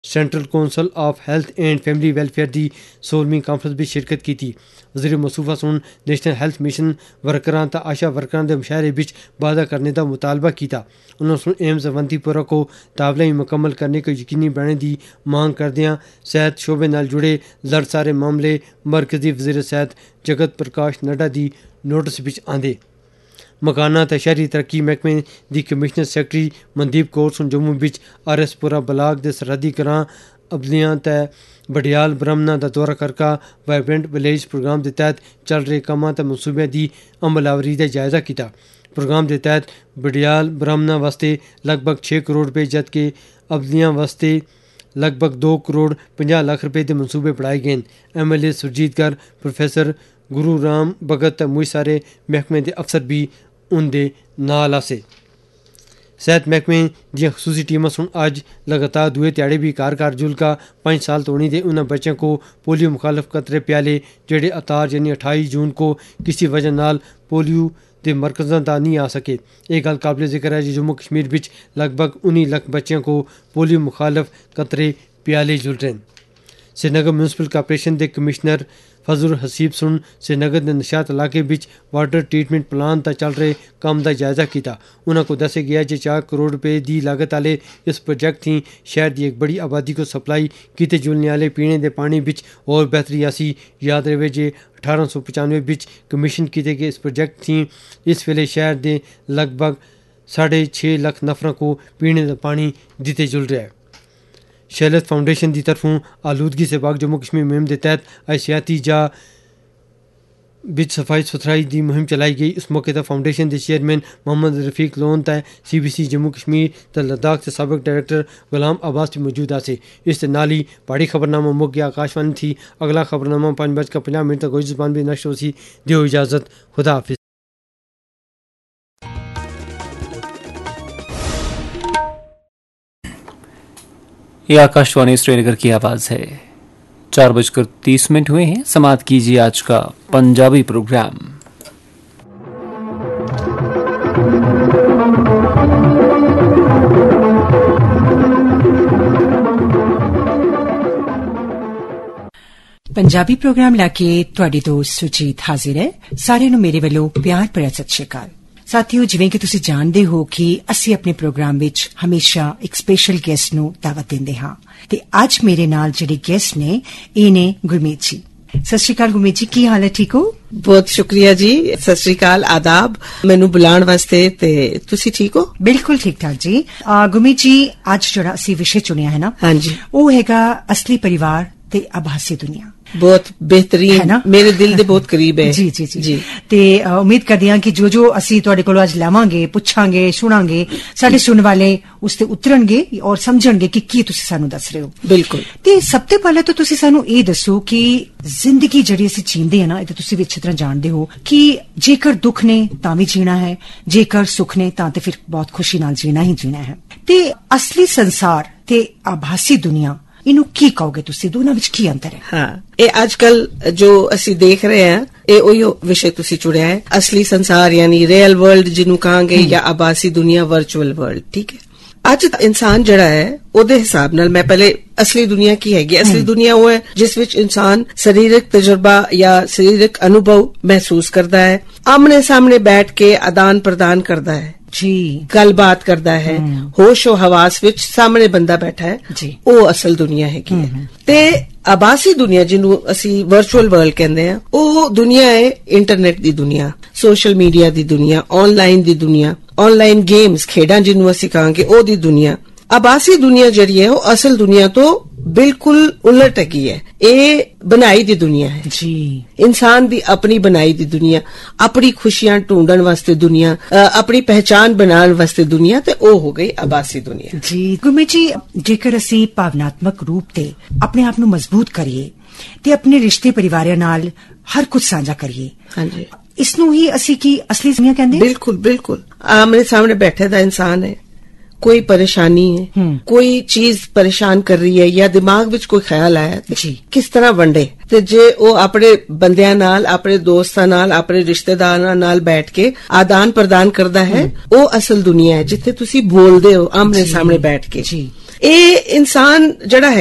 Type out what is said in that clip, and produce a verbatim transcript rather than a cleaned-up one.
Central council of health and family welfare की सोलहवीं conference भी शिरकत की थी। वज़ीर मसूफा सुन नेशनल हेल्थ मिशन वर्करां ते आशा वर्करां के मुशाहरे बिच वाधा करने का मुतालबा किया। उन्होंने एम्स अवंतीपुरा को ताबलाई मुकम्मल करने को यकीनी बनाने की मांग करदियां सेहत शोबे नाल जुड़े लड़ सारे मामले मरकजी वज़ीर सेहत जगत प्रकाश नड्डा की नोटिस बिच आंदे। मकाना ते शहरी तरक्की महकमे की कमिश्नर सैकटरी मनदीप कौर सुन जम्मू बिच आर एस पुरा ब्लाक के सरहदी ग्रां अबलियां ते बडियाल ब्राह्मणा का दौरा करका वाइब्रेंट विलेज प्रोग्राम के तहत चल रहे कामां ते मनसूबे की अमलावरी का जायजा किया। प्रोग्राम के तहत बडियाल ब्राह्मणा वास्ते लगभग छे करोड़ रुपये जबकि अबलियां वास्ते लगभग दो करोड़ पचास लाख रुपये के मनसूबे बढ़ाए गए। एम एल ए सुरजीत गर प्रोफैसर गुरु राम भगत ते मुई सारे महकमे के अफसर भी उनके नाल आसे। सेहत महकमे दी खसूसी टीमां सुन अज लगातार दुए ध्याड़े भी घर घर जुलका पाँच साल तोड़ी दे उन्होंने बच्चों को पोलियो मुखालफ कतरे प्याले जेड़े अतार यानी अठाई जून को किसी वजह नाल पोलियो के मरकज़ों तक नहीं आ सके। एक गल काबिल जिक्र है कि जम्मू कश्मीर बिच लगभग उन्नी लख बच्चों को पोलियो मुखालफ कतरे प्याले जुल रहे हैं। श्रीनगर म्यूनसिपल कॉरपोरेशन के कमिश्नर फजल हसीब सुन श्रीनगर के नशात इलाके बिच वाटर ट्रीटमेंट प्लान तक चल रहे काम का जायजा किया। उन्होंने को दसे गया कि चार करोड़ रुपये की लागत वाले इस प्रोजेक्ट थी शहर की एक बड़ी आबादी को सप्लाई किए जुलने वाले पीने के पानी बिच और बेहतरी आसी। याद रहे जे अठारह सौ पचानवे बिच कमीशन किए गए इस प्रोजेक्ट थी इस वेले शहर के लगभग साढ़े छे लख नफरों को पीने का पानी दिते जुल रहा है। शैलत फाउंडेशन की तरफों आलूदगी से पाक जम्मू कश्मीर मुहिम के तहत हसियाती जा बिच सफाई सुथराई की मुहिम चलाई गई। इस मौके पर फाउंडेशन के चेयरमैन मोहम्मद रफीक लोन तय C B C Jammu Kashmir ते लद्दाख के सबक डायरेक्टर गुलाम अब्बास भी मौजूद आसे। इस नाल ही पहाड़ी खबरनामा मुक गया। आकाशवाणी थी अगला खबरनामा पाँच बजकर पचास मिनट तक कोई जुबान भी नशर होसी। दियो इजाज़त, खुदा हाफिज। ये आकाशवाणी श्रीनगर की आवाज है। चार बजकर तीस मिनट हुए हैं। समाप्त कीजिए आज का पंजाबी प्रोग्राम। पंजाबी प्रोग्राम लाके तुहाडी दोस्त सुजीत हाजिर है। सारे नूं मेरे वल्लों प्यार भरा सत श्री अकाल। साथियों, जिवें कि तुसीं जाणदे हो कि असीं अपने प्रोग्राम विच हमेशा एक स्पेशल गेस्ट नूं दावत दिंदे हां ते अज मेरे नाल जिहड़े गेस्ट ने इह ने गुरमीत जी। सत श्री अकाल गुरमीत जी, की हाल है? ठीक हो? बहुत शुक्रिया जी। सत श्री अकाल, आदाब मैनू बुलाण वास्ते। ते तुसीं ठीक हो? बिल्कुल ठीक ठाक जी। गुरमीत जी, अज जिहड़ा असीं विषय चुनिया है ना, हाँ जी, वो हैगा असली परिवार ते आभासी दुनिया। बहुत बेहतरीन है ना, मेरे दिल दे बहुत करीब है। जी जी जी, जी। ते उम्मीद करदी हां कि जो जो असी तुहाडे कोलों अज लवांगे, पुछांगे, सुनांगे, साडे सुनने वाले उसते उतरनगे और समझणगे कि की तुसी सानू दस रहे हो। बिल्कुल। ते सबते पहले तो तुसी सानू ये दसो कि जिंदगी जिहड़ी असी जींदे हैं ना, ये तुसी भी अच्छी तरह जानदे हो कि जेकर दुख ने तां भी जीना है, जेकर सुख ने तां ते फिर बहुत खुशी नाल जीना ही जीना है। ते असली संसार ते आभासी दुनिया, इनू की कहोगे तुसी? दोनों विच की अंतर है? हाँ, ये आजकल जो असी देख रहे हैं ये ओयो विषय तुसी चुड़िया है। असली संसार यानी रियल वर्ल्ड जिन्हों कहांगे, या आभासी दुनिया, वर्चुअल वर्ल्ड। ठीक है, अज इंसान जड़ा है ओदे हिसाब नाल मैं पहले असली दुनिया की हैगी। असली दुनिया वो है जिस विच इंसान शरीरक तजुर्बा या शरीरक अनुभव महसूस करता है, आमने सामने बैठ के आदान प्रदान करता है जी, गलबात करता है, होशो हवास विच सामने बंदा बैठा है जी, वो असल दुनिया हैगी है। ते आभासी दुनिया जिन्हों असी वर्चुअल वर्ल्ड कहते हैं, वो दुनिया है इंटरनेट दी दुनिया, सोशल मीडिया दी दुनिया, ऑनलाइन दी दुनिया, ऑनलाइन गेम्स खेडा जिन्हों असी कहांगे ओ दी दुनिया। आभासी दुनिया जड़ी है वो असल दुनिया तो बिल्कुल उलट हैगी है। ये बनाई दी दुनिया है जी, इंसान दी अपनी बनाई दी दुनिया, अपनी खुशियां ढूंढन वास्ते दुनिया, अपनी पहचान बनाने वास्ते दुनिया, ते ओ हो गई आभासी दुनिया जी। गुरमीत जी, जेकर असी भावनात्मक रूप ते अपने आप नू मजबूत करिए ते अपने रिश्ते परिवार नाल हर कुछ साझा करिए, हाँ जी, इसनू ही असी की असली दुनिया कहंदे। बिल्कुल बिल्कुल। आमने सामने बैठे दा इंसान है, कोई परेशानी है, कोई चीज परेशान कर रही है या दिमाग विच कोई ख्याल आया जी, किस तरह वंडे ते जे वो अपने बंदियां नाल, अपने दोस्तां नाल, अपने रिश्तेदारां नाल बैठ के आदान प्रदान करदा है, वो असल दुनिया है जिथे तुसी बोलदे हो आमने सामने बैठ के जी। ਇਹ ਇਨਸਾਨ ਜਿਹੜਾ